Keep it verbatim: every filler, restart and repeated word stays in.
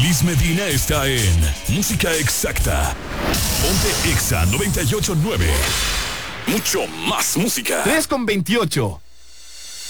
Liz Medina está en Música Exacta. Ponte Exa noventa y ocho punto nueve. Mucho más música. tres con veintiocho.